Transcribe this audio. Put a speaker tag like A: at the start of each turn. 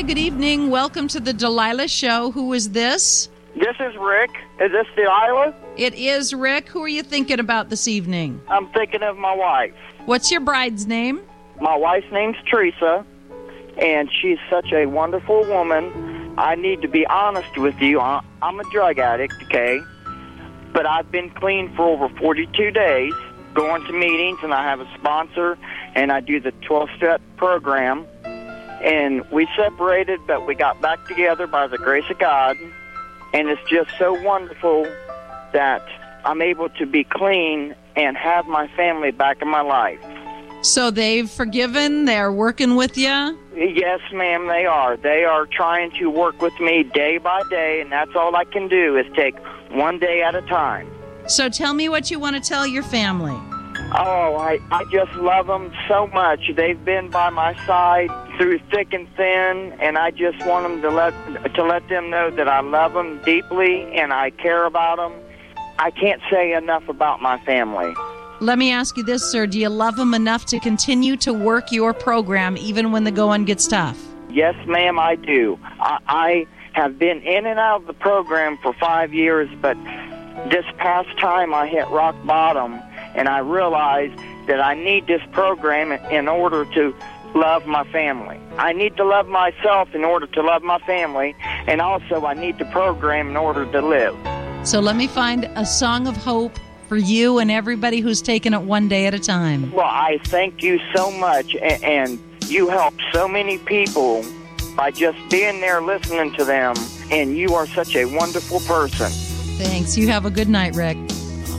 A: good evening. Welcome to the Delilah Show. Who is this?
B: This is Rick. Is this Delilah?
A: It is Rick. Who are you thinking about this evening?
B: I'm thinking of my wife.
A: What's your bride's name?
B: My wife's name's Teresa, and she's such a wonderful woman. I need to be honest with you. I'm a drug addict, okay? But I've been clean for over 42 days, going to meetings, and I have a sponsor, and I do the 12-step program. And we separated, but we got back together by the grace of God. And it's just so wonderful that I'm able to be clean and have my family back in my life.
A: So they've forgiven? They're working with you?
B: Yes, ma'am, they are. They are trying to work with me day by day, and that's all I can do is take one day at a time.
A: So tell me what you want to tell your family.
B: Oh, I just love them so much. They've been by my side through thick and thin, and I just want them to let them know that I love them deeply and I care about them. I can't say enough about my family.
A: Let me ask you this, sir. Do you love them enough to continue to work your program even when the going gets tough?
B: Yes, ma'am, I do. I have been in and out of the program for 5 years, but this past time I hit rock bottom, and I realized that I need this program in order to love my family. I need to love myself in order to love my family, and also I need the program in order to live.
A: So let me find a song of hope for you and everybody who's taken it one day at a time.
B: Well, I thank you so much, and you help so many people by just being there listening to them, and you are such a wonderful person.
A: Thanks. You have a good night, Rick.